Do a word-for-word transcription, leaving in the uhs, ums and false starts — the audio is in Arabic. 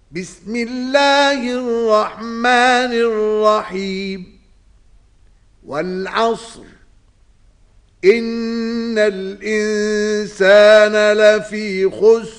بسم الله الرحمن الرحيم والعصر إن الإنسان لفي خسر